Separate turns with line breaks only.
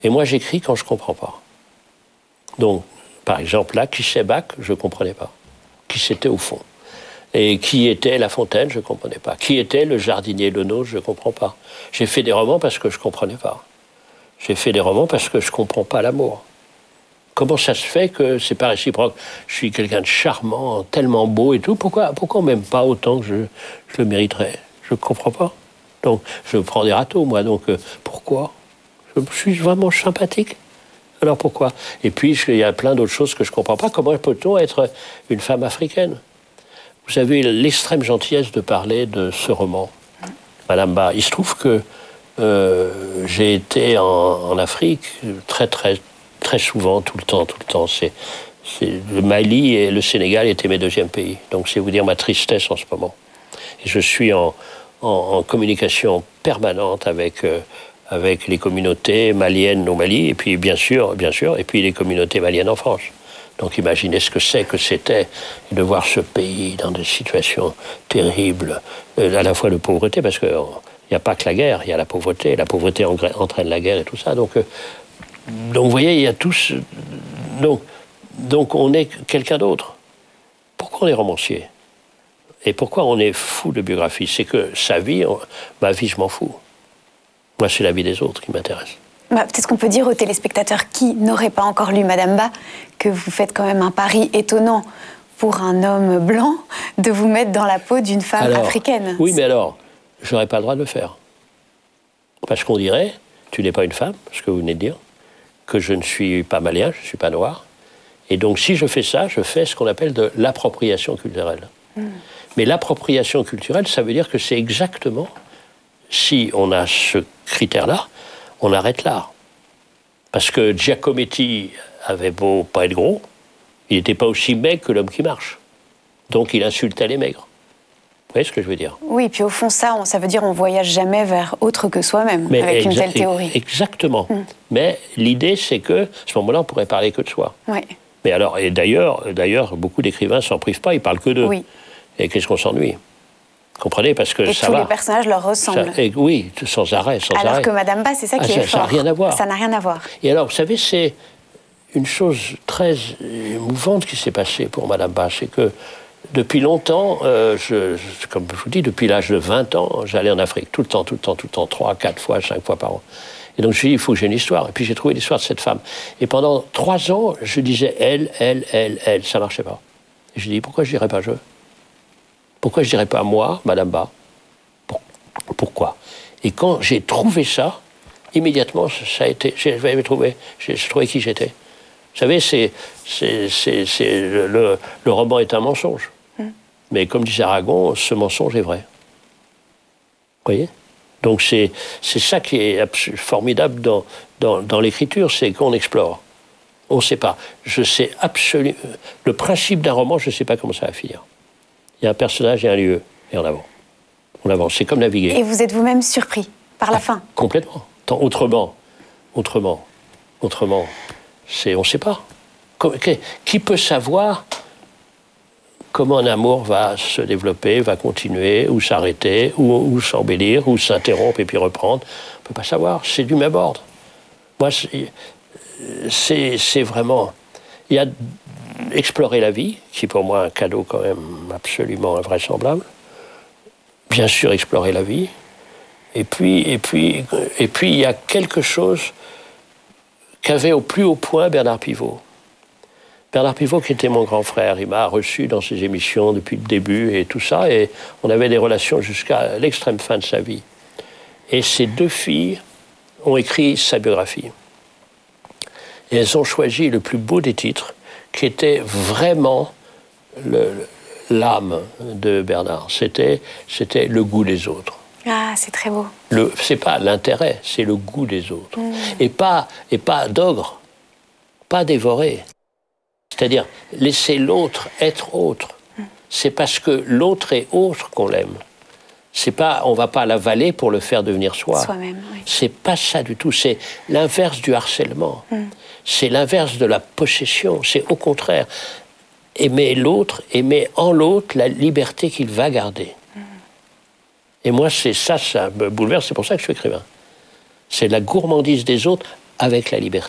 Et moi, j'écris quand je ne comprends pas. Donc, par exemple, là, qui c'est Bach, je ne comprenais pas. Qui c'était au fond. Et qui était La Fontaine, je ne comprenais pas. Qui était le jardinier Lenôtre, je ne comprends pas. J'ai fait des romans parce que je ne comprenais pas. J'ai fait des romans parce que je ne comprends pas l'amour. Comment ça se fait que c'est pas réciproque? Je suis quelqu'un de charmant, tellement beau et tout. Pourquoi on m'aime pas autant que je le mériterais? Je ne comprends pas. Donc, je prends des râteaux, moi. Donc, pourquoi? Je suis vraiment sympathique. Alors pourquoi? Et puis, il y a plein d'autres choses que je ne comprends pas. Comment peut-on être une femme africaine? Vous avez l'extrême gentillesse de parler de ce roman, Madame Ba. Il se trouve que j'ai été en Afrique très souvent, tout le temps. Le Mali et le Sénégal étaient mes deuxièmes pays. Donc, c'est vous dire ma tristesse en ce moment. Et je suis en communication permanente avec les communautés maliennes au Mali, et puis bien sûr, et puis les communautés maliennes en France. Donc imaginez ce que c'était de voir ce pays dans des situations terribles, à la fois de pauvreté, parce qu'il n'y a pas que la guerre, il y a la pauvreté entraîne la guerre et tout ça. Donc vous voyez, il y a tous... Donc on est quelqu'un d'autre. Pourquoi on est romancier? Et pourquoi on est fou de biographie? C'est que sa vie, ma vie, je m'en fous. Moi, c'est la vie des autres qui m'intéresse.
Peut-être qu'on peut dire aux téléspectateurs qui n'auraient pas encore lu Madame Ba que vous faites quand même un pari étonnant pour un homme blanc de vous mettre dans la peau d'une femme africaine.
Oui, mais alors, je n'aurais pas le droit de le faire. Parce qu'on dirait, tu n'es pas une femme, ce que vous venez de dire, que je ne suis pas malien, je ne suis pas noir. Et donc, si je fais ça, je fais ce qu'on appelle de l'appropriation culturelle. Mais l'appropriation culturelle, ça veut dire que c'est exactement, si on a ce critère-là, on arrête là. Parce que Giacometti avait beau pas être gros, il n'était pas aussi maigre que l'homme qui marche. Donc il insultait les maigres. Vous voyez ce que je veux dire?
Oui, puis au fond, ça veut dire on ne voyage jamais vers autre que soi-même, avec une telle théorie.
Exactement. Mais l'idée, c'est que, à ce moment-là, on ne pourrait parler que de soi.
Oui.
Mais alors, et d'ailleurs, beaucoup d'écrivains ne s'en privent pas, ils parlent que d'eux.
Oui.
Et qu'est-ce qu'on s'ennuie? Comprenez, parce que ça va.
Et tous les personnages leur ressemblent.
Oui, sans arrêt.
Alors que Madame Ba, c'est ça qui est fort.
Ça n'a rien à voir.
Ça n'a rien à voir.
Et alors, vous savez, c'est une chose très émouvante qui s'est passée pour Madame Ba, c'est que depuis longtemps, comme je vous dis, depuis l'âge de 20 ans, j'allais en Afrique, tout le temps, 3, 4 fois, 5 fois par an. Et donc, je me suis dit, il faut que j'ai une histoire. Et puis, j'ai trouvé l'histoire de cette femme. Et pendant 3 ans, je disais, elle, ça ne marchait pas. Et je dis, pourquoi je ne dirais pas je? Pourquoi je ne dirais pas moi, Madame Ba? Pourquoi? Et quand j'ai trouvé ça, immédiatement, ça a été... J'ai trouvé qui j'étais. Vous savez, le roman est un mensonge. Mais comme disait Aragon, ce mensonge est vrai. Vous voyez? Donc c'est ça qui est formidable dans l'écriture, c'est qu'on explore. On ne sait pas. Je sais absolument... Le principe d'un roman, je ne sais pas comment ça va finir. Il y a un personnage et un lieu, et on avance. On avance, c'est comme naviguer.
Et vous êtes vous-même surpris par la fin?
Complètement. Autrement. On ne sait pas. Qui peut savoir comment un amour va se développer, va continuer, ou s'arrêter, ou s'embellir, ou s'interrompre et puis reprendre? On ne peut pas savoir, c'est du même ordre. Moi, c'est vraiment... Il y a explorer la vie, qui est pour moi un cadeau quand même absolument invraisemblable. Bien sûr, explorer la vie. Et puis, il y a quelque chose qu'avait au plus haut point Bernard Pivot. Bernard Pivot, qui était mon grand frère, il m'a reçu dans ses émissions depuis le début et tout ça, et on avait des relations jusqu'à l'extrême fin de sa vie. Et ces 2 filles ont écrit sa biographie. Et elles ont choisi le plus beau des titres, qui était vraiment l'âme de Bernard. C'était le goût des autres.
Ah, c'est très beau.
C'est pas l'intérêt, c'est le goût des autres. Et pas d'ogre, pas dévorer. C'est-à-dire laisser l'autre être autre. C'est parce que l'autre est autre qu'on l'aime. C'est pas, on va pas l'avaler pour le faire devenir soi.
Soi-même, oui.
C'est pas ça du tout. C'est l'inverse du harcèlement. C'est l'inverse de la possession. C'est au contraire aimer l'autre, aimer en l'autre la liberté qu'il va garder. Et moi, ça me bouleverse. C'est pour ça que je suis écrivain. C'est la gourmandise des autres avec la liberté.